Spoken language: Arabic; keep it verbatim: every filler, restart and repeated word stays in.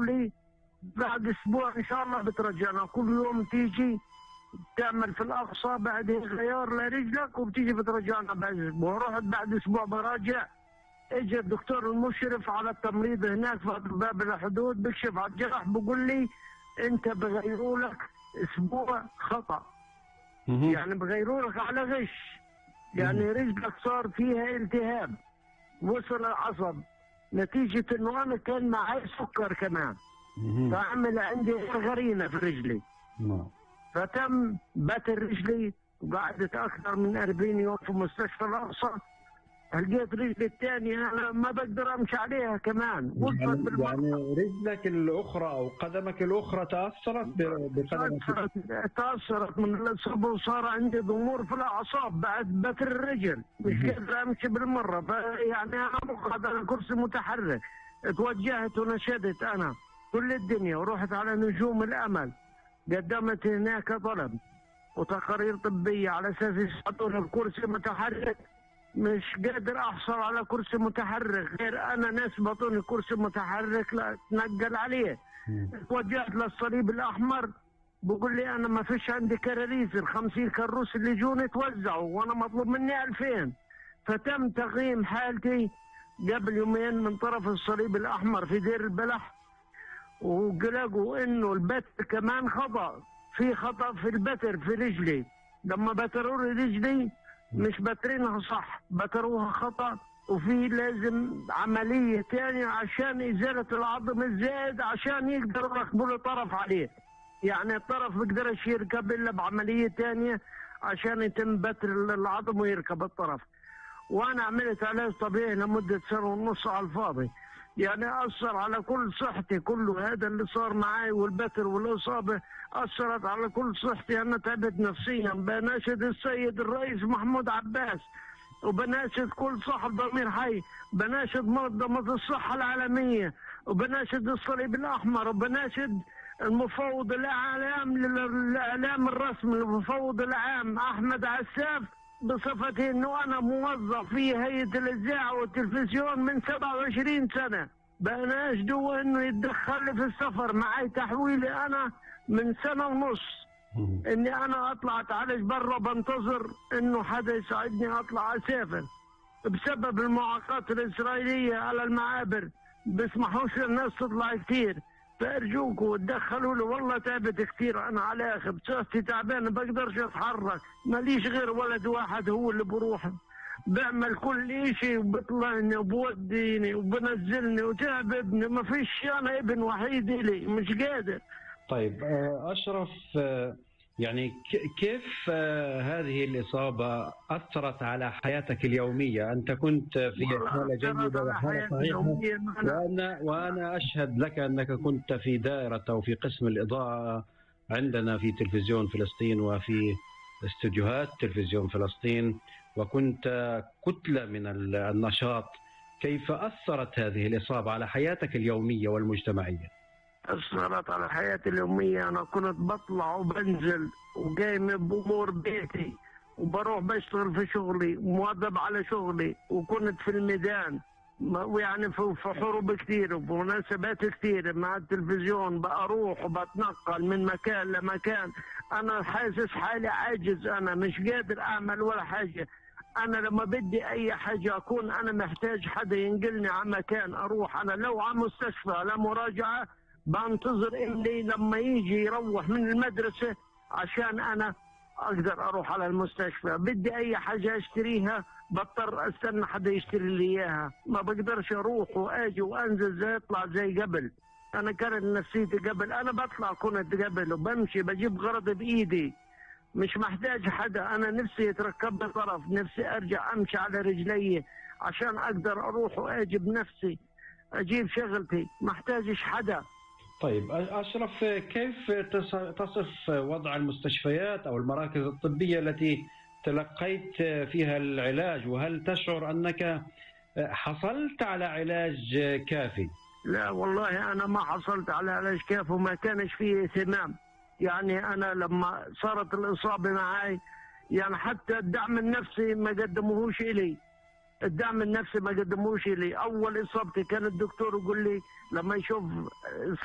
قالوا لي بعد اسبوع ان شاء الله بترجعنا. كل يوم تيجي تعمل في الاقصى بعدين غيار لرجلك وبتيجي بترجعنا بعد اسبوع. رحت بعد اسبوع براجع، اجى الدكتور المشرف على التمريض هناك في باب الحدود بكشف على الجرح بقول لي انت بغيروا لك اسبوع خطا، يعني بغيروا لك على غش، يعني رجلك صار فيها التهاب وصل العصب نتيجه انه انا كان معي سكر كمان، فعمل عندي غرينه في رجلي. فتم بتر رجلي وقعدت اكثر من أربعين يوم في مستشفى الاقصى. لقيت رجلي الثانيه انا ما بقدر امشي عليها كمان. يعني, يعني رجلك الاخرى او قدمك الاخرى تاثرت بقدمك؟ تاثرت تاثرت من الاصابه وصار عندي ضمور في الاعصاب بعد بتر الرجل، مش قادر امشي بالمره. يعني انا مقعد على كرسي متحرك. توجهت ونشدت انا كل الدنيا ورحت على نجوم الامل، قدمت هناك طلب وتقارير طبيه على اساس يسقطون الكرسي متحرك. مش قادر احصل على كرسي متحرك، غير انا ناس بطوني كرسي متحرك لا اتنقل عليه. توجهت للصليب الاحمر بقول لي انا ما فيش عندي كراريس، الخمسين كروس اللي جوني توزعوا وانا مطلوب مني ألفين. فتم تقييم حالتي قبل يومين من طرف الصليب الاحمر في دير البلح، وقلقوا انه البتر كمان خطا، في خطا في البتر في رجلي. لما بتروا لي رجلي مش بترينها صح، بتروها خطا، وفي لازم عمليه ثانيه عشان ازاله العظم الزائد عشان يقدروا يركبوا له طرف عليه. يعني الطرف ما بيقدرش يركب الا بعمليه ثانيه عشان يتم بتر العظم ويركب الطرف. وانا عملت علاج طبيعي لمده سنه ونص على الفاضي، يعني اثر على كل صحتي كله. هذا اللي صار معي والبتر والاصابه اثرت على كل صحتي. انا تعبت نفسيا. بناشد السيد الرئيس محمود عباس، وبناشد كل صاحب ضمير حي، بناشد منظمه الصحه العالميه، وبناشد الصليب الاحمر، وبناشد المفوض الاعلام للاعلام الرسمي المفوض العام احمد عساف بصفتي انه انا موظف في هيئه الاذاعه والتلفزيون من سبعة وعشرين سنه. بناشده انه يتدخل لي في السفر. معي تحويلي انا من سنه ونص اني انا اطلع اتعالج برا، بنتظر انه حدا يساعدني اطلع اسافر. بسبب المعاقات الاسرائيليه على المعابر بيسمحوش للناس تطلع كثير. فارجوكوا تدخلوا له، والله تعبت كثير انا على اخر، صحتي تعبانه بقدرش اتحرك، ماليش غير ولد واحد هو اللي بروح بعمل كل شيء وبطلعني وبوديني وبنزلني وتعب ابني، ما فيش انا ابن وحيد لي مش قادر. طيب اشرف، يعني كيف هذه الإصابة أثرت على حياتك اليومية؟ أنت كنت في حالة جيدة وحالة صحيحة، وأنا, وأنا أشهد لك أنك كنت في دائرة أو في قسم الإضاءة عندنا في تلفزيون فلسطين وفي استوديوهات تلفزيون فلسطين، وكنت كتلة من النشاط. كيف أثرت هذه الإصابة على حياتك اليومية والمجتمعية؟ أثرت على حياتي اليومية. أنا كنت بطلع وبنزل وقايم بأمور بيتي وبروح بشتغل في شغلي ومواظب على شغلي، وكنت في الميدان ويعني في حروب كثير ومناسبات كثيرة مع التلفزيون، بأروح وبتنقل من مكان لمكان. أنا حاسس حالي عاجز، أنا مش قادر أعمل ولا حاجة. أنا لما بدي أي حاجة أكون أنا محتاج حدا ينقلني على مكان أروح. أنا لو على مستشفى على مراجعة بنتظر ابني لما يجي يروح من المدرسة عشان أنا أقدر أروح على المستشفى. بدي أي حاجة أشتريها بضطر أستنى حدا يشتري لي إياها، ما بقدرش أروح وأجي وأنزل زي أطلع زي قبل. أنا كانت نفسيتي قبل، أنا بطلع كنت قبل وبمشي بجيب غرض بإيدي، مش محتاج حدا. أنا نفسي يتركب لي طرف، نفسي أرجع أمشي على رجلي عشان أقدر أروح وأجي بنفسي أجيب شغلتي، محتاجش حدا. طيب أشرف، كيف تصف وضع المستشفيات أو المراكز الطبية التي تلقيت فيها العلاج، وهل تشعر أنك حصلت على علاج كافي؟ لا والله أنا ما حصلت على علاج كافي وما كانش فيه اهتمام. يعني أنا لما صارت الإصابة معي يعني حتى الدعم النفسي ما قدموهوش إلي، الدعم النفسي ما قدموش لي. اول اصابتي كان الدكتور يقول لي لما يشوف